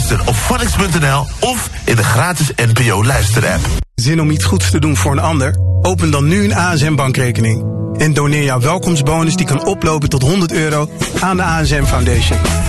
Luister op phonics.nl of in de gratis NPO Luister-app. Zin om iets goeds te doen voor een ander? Open dan nu een ASM-bankrekening. En doneer jouw welkomstbonus die kan oplopen tot €100 aan de ASM Foundation.